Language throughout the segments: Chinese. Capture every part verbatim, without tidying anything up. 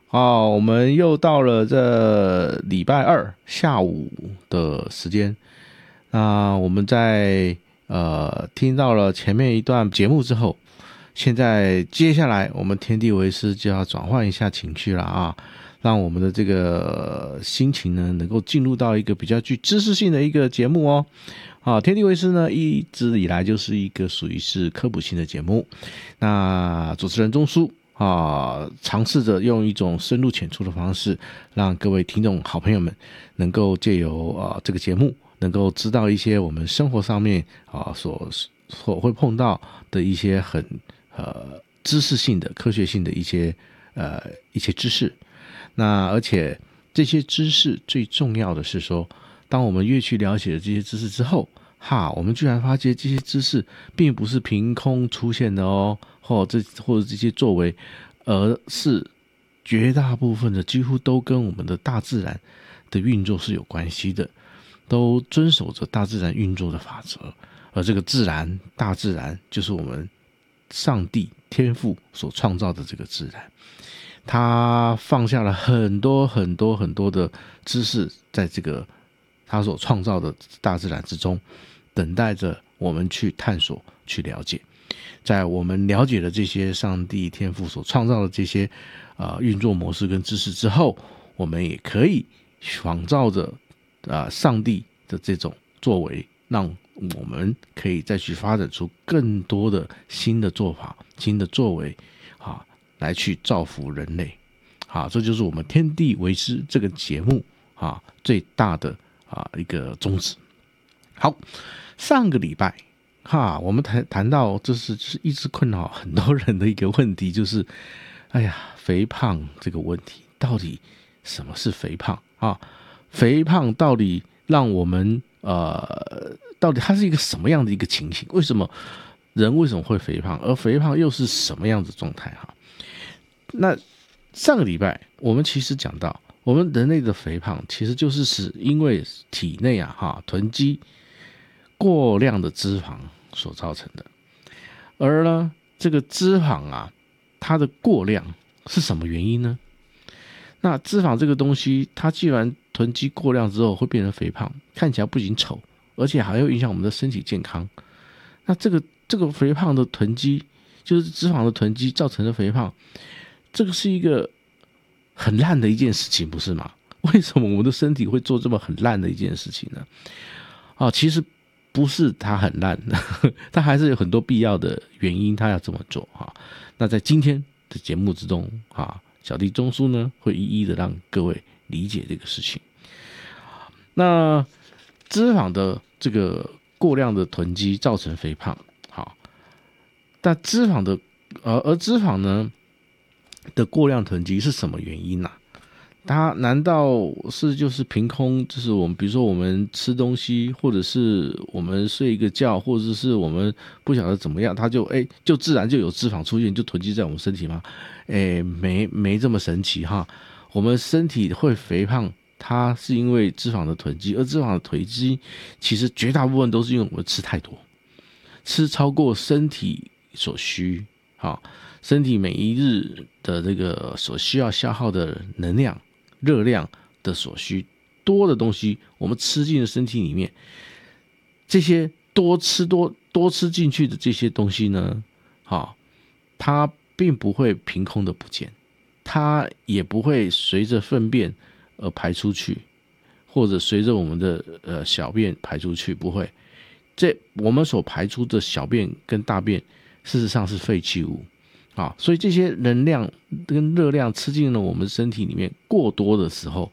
好，我们又到了这礼拜二下午的时间。那我们在呃听到了前面一段节目之后，现在接下来我们天地为师就要转换一下情绪了啊，让我们的这个心情呢能够进入到一个比较具知识性的一个节目哦。啊，天地为师呢一直以来就是一个属于是科普性的节目，那主持人钟书啊，尝试着用一种深入浅出的方式，让各位听众好朋友们能够借由啊这个节目，能够知道一些我们生活上面啊所所会碰到的一些很呃知识性的、科学性的一些呃一些知识。那而且这些知识最重要的是说，当我们越去了解了这些知识之后，哈，我们居然发现这些知识并不是凭空出现的哦，或这或者这些作为，而是绝大部分的几乎都跟我们的大自然的运作是有关系的，都遵守着大自然运作的法则。而这个自然，大自然就是我们上帝天父所创造的这个自然，他放下了很多很多很多的知识在这个他所创造的大自然之中，等待着我们去探索、去了解。在我们了解了这些上帝天父所创造的这些呃运作模式跟知识之后，我们也可以仿照着啊、呃、上帝的这种作为，让我们可以再去发展出更多的新的做法、新的作为啊，来去造福人类。好，这就是我们天地为师这个节目啊最大的啊一个宗旨。好，上个礼拜哈，我们谈谈到这是就是一直困扰很多人的一个问题，就是哎呀，肥胖这个问题，到底什么是肥胖啊？肥胖到底让我们呃，到底它是一个什么样的一个情形？为什么人为什么会肥胖？而肥胖又是什么样的状态？哈，那上个礼拜我们其实讲到，我们人类的肥胖其实就是使因为体内啊哈囤积过量的脂肪所造成的。而呢，这个脂肪啊，它的过量是什么原因呢？那脂肪这个东西，它既然囤积过量之后会变成肥胖，看起来不仅丑，而且还会影响我们的身体健康。那这个这个肥胖的囤积，就是脂肪的囤积造成的肥胖，这个是一个很烂的一件事情，不是吗？为什么我们的身体会做这么很烂的一件事情呢？啊，其实不是它很烂，它还是有很多必要的原因，它要这么做哈。那在今天的节目之中啊，小弟钟书呢会一一的让各位理解这个事情。那脂肪的这个过量的囤积造成肥胖，好，但脂肪的呃而脂肪呢的过量囤积是什么原因呢、啊？它难道是就是凭空，就是我们比如说我们吃东西，或者是我们睡一个觉，或者是我们不晓得怎么样，它就哎就自然就有脂肪出现，就囤积在我们身体吗？哎，没没这么神奇哈。我们身体会肥胖，它是因为脂肪的囤积，而脂肪的囤积其实绝大部分都是因为我们吃太多，吃超过身体所需，哈，身体每一日的这个所需要消耗的能量。热量的所需多的东西，我们吃进了身体里面，这些多吃多多吃进去的这些东西呢，好，它并不会凭空的不见，它也不会随着粪便而排出去，或者随着我们的呃小便排出去，不会。这我们所排出的小便跟大便，事实上是废弃物。啊，所以这些能量跟热量吃进了我们身体里面过多的时候，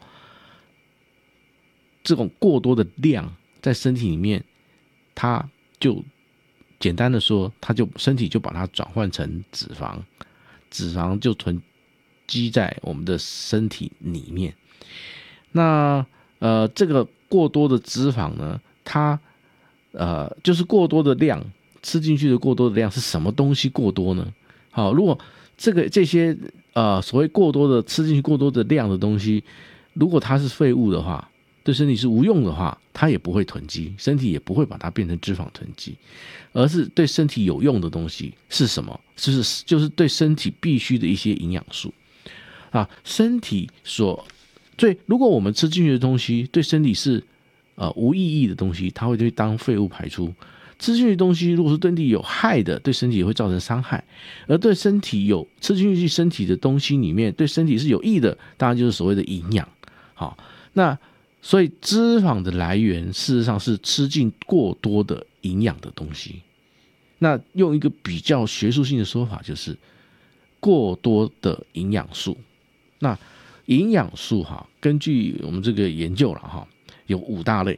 这种过多的量在身体里面，它就简单的说，它就身体就把它转换成脂肪，脂肪就囤积在我们的身体里面。那呃，这个过多的脂肪呢，它呃就是过多的量吃进去的过多的量是什么东西过多呢？好，如果这个这些呃所谓过多的吃进去过多的量的东西，如果它是废物的话，对身体是无用的话，它也不会囤积，身体也不会把它变成脂肪囤积，而是对身体有用的东西是什么？就是就是对身体必须的一些营养素。 啊，身体所对，如果我们吃进去的东西对身体是呃无意义的东西，它会去当废物排出。吃进去的东西如果是对身体有害的，对身体也会造成伤害。而对身体有吃进去身体的东西里面，对身体是有益的，当然就是所谓的营养。好，那所以脂肪的来源事实上是吃进过多的营养的东西。那用一个比较学术性的说法，就是过多的营养素。那营养素哈，根据我们这个研究了哈，有五大类。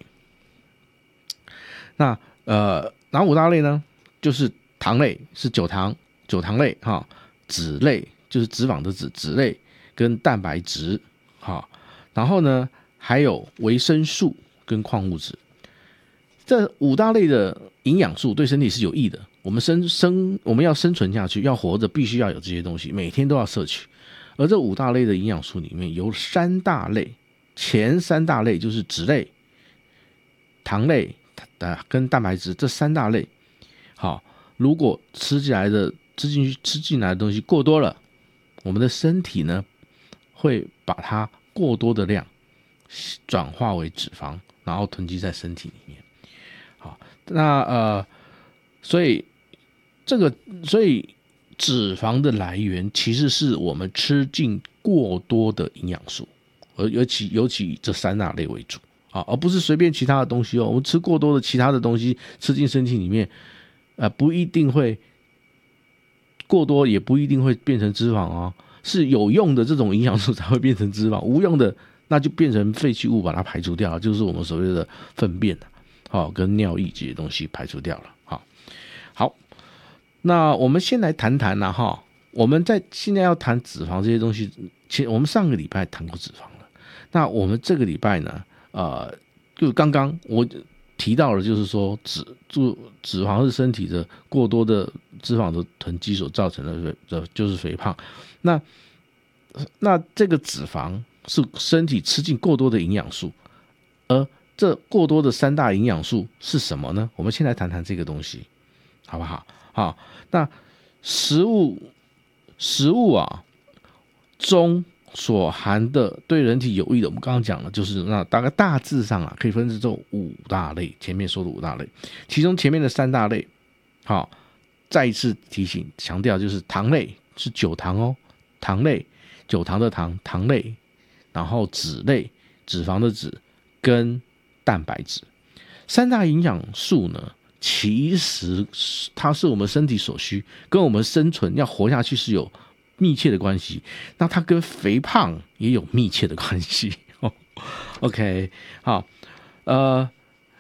那呃，哪五大类呢？就是糖类是酒糖，酒糖类哈；脂类就是脂肪的脂，脂类跟蛋白质哈。然后呢，还有维生素跟矿物质。这五大类的营养素对身体是有益的。我们生生我们要生存下去，要活着，必须要有这些东西，每天都要摄取。而这五大类的营养素里面有三大类，前三大类就是脂类、糖类跟蛋白质这三大类。好，如果吃进来的吃进去吃进来的东西过多了，我们的身体呢会把它过多的量转化为脂肪，然后囤积在身体里面。好，那呃，所以这个所以脂肪的来源其实是我们吃进过多的营养素，而尤其尤其以这三大类为主啊，而不是随便其他的东西哦。我们吃过多的其他的东西吃进身体里面，呃，不一定会过多，也不一定会变成脂肪哦。是有用的这种营养素才会变成脂肪，无用的那就变成废弃物，把它排除掉了，就是我们所谓的粪便好、哦、跟尿液这些东西排除掉了。好，好，那我们先来谈谈啦哈。我们在现在要谈脂肪这些东西，其实我们上个礼拜谈过脂肪了。那我们这个礼拜呢，呃，就刚刚我提到了，就是说脂脂肪是身体的过多的脂肪的囤积所造成的，就是肥胖。那那这个脂肪是身体吃进过多的营养素，而这过多的三大营养素是什么呢？我们先来谈谈这个东西，好不好？好，那食物食物啊中所含的对人体有益的，我们刚刚讲了，就是那大概大致上啊，可以分成这五大类。前面说的五大类，其中前面的三大类，好，再一次提醒强调，就是糖类是酒糖哦，糖类，酒糖的糖，糖类，然后脂类，脂肪的脂，跟蛋白质。三大营养素呢，其实它是我们身体所需，跟我们生存要活下去是有密切的关系。那它跟肥胖也有密切的关系。OK， 好，呃，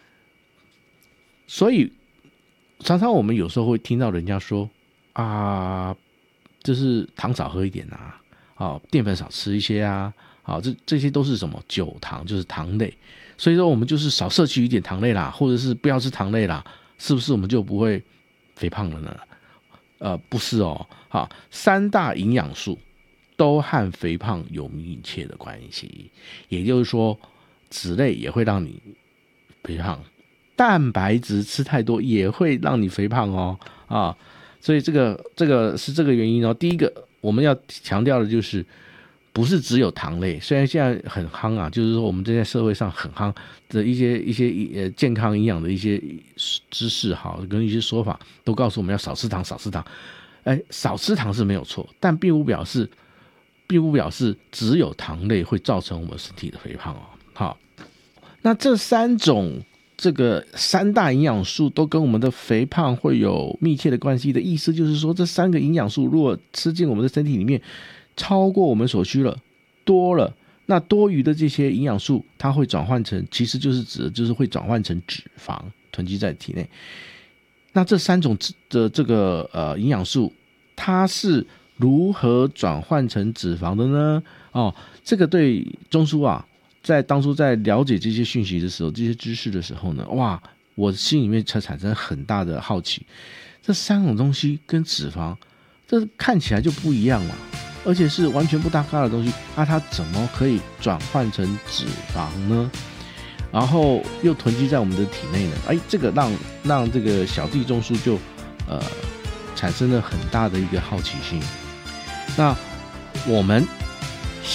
所以常常我们有时候会听到人家说啊，就是糖少喝一点啊，好，淀粉少吃一些啊，好，这这些都是什么酒糖，就是糖类。所以说我们就是少摄取一点糖类啦，或者是不要吃糖类啦，是不是我们就不会肥胖了呢？呃，不是哦，好，三大营养素都和肥胖有密切的关系，也就是说，脂类也会让你肥胖，蛋白质吃太多也会让你肥胖哦，啊，所以这个这个是这个原因哦。第一个我们要强调的就是，不是只有糖类，虽然现在很夯啊，就是说我们在社会上很夯的一些一些呃健康营养的一些知识哈，跟一些说法都告诉我们要少吃糖，少吃糖。哎，少吃糖是没有错，但并不表示并不表示只有糖类会造成我们身体的肥胖哦。好，那这三种这个三大营养素都跟我们的肥胖会有密切的关系的意思，就是说这三个营养素如果吃进我们的身体里面，超过我们所需了，多了，那多余的这些营养素，它会转换成，其实就是指的就是会转换成脂肪，囤积在体内。那这三种的这个呃营养素，它是如何转换成脂肪的呢？哦，这个对中枢啊，在当初在了解这些讯息的时候，这些知识的时候呢，哇，我心里面才产生很大的好奇，这三种东西跟脂肪，这看起来就不一样嘛。而且是完全不搭嘎的东西，那、啊、它怎么可以转换成脂肪呢？然后又囤积在我们的体内呢？哎，这个让让这个小弟中枢就呃产生了很大的一个好奇心。那我们